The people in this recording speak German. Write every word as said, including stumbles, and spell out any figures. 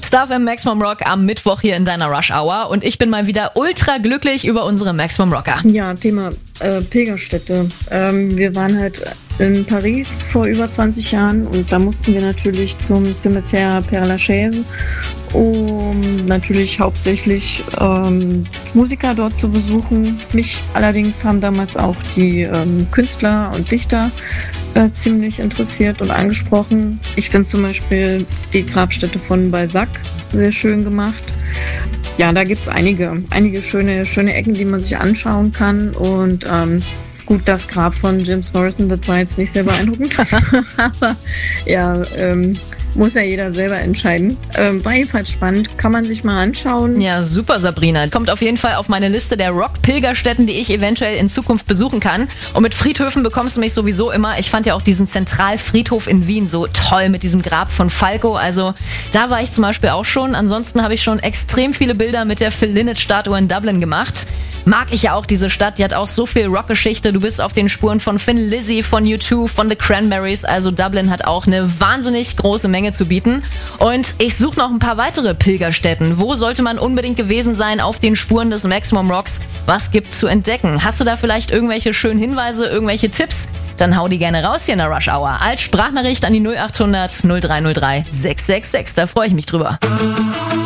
Stuff im Maximum Rock am Mittwoch hier in deiner Rush Hour und ich bin mal wieder ultra glücklich über unsere Maximum Rocker. Ja, Thema äh, Pilgerstätte. Ähm, wir waren halt in Paris vor über zwanzig Jahren und da mussten wir natürlich zum Cimetière Père Lachaise, um natürlich hauptsächlich ähm, Musiker dort zu besuchen. Mich allerdings haben damals auch die ähm, Künstler und Dichter äh, ziemlich interessiert und angesprochen. Ich finde zum Beispiel die Grabstätte von Balzac sehr schön gemacht. Ja, da gibt's einige, einige schöne, schöne Ecken, die man sich anschauen kann. Und ähm, gut, das Grab von James Morrison, das war jetzt nicht sehr beeindruckend. Aber ja, ähm, muss ja jeder selber entscheiden. Ähm, war jedenfalls spannend, kann man sich mal anschauen. Ja, super, Sabrina. Kommt auf jeden Fall auf meine Liste der Rock-Pilgerstätten, die ich eventuell in Zukunft besuchen kann. Und mit Friedhöfen bekommst du mich sowieso immer. Ich fand ja auch diesen Zentralfriedhof in Wien so toll mit diesem Grab von Falco. Also da war ich zum Beispiel auch schon. Ansonsten habe ich schon extrem viele Bilder mit der Phil Lynott-Statue in Dublin gemacht. Mag ich ja auch diese Stadt, die hat auch so viel Rockgeschichte. Du bist auf den Spuren von Thin Lizzy, von U zwei, von The Cranberries. Also Dublin hat auch eine wahnsinnig große Menge zu bieten. Und ich suche noch ein paar weitere Pilgerstätten. Wo sollte man unbedingt gewesen sein auf den Spuren des Maximum Rocks? Was gibt's zu entdecken? Hast du da vielleicht irgendwelche schönen Hinweise, irgendwelche Tipps? Dann hau die gerne raus hier in der Rush Hour. Als Sprachnachricht an die null acht hundert null drei null drei sechs sechs sechs. Da freue ich mich drüber.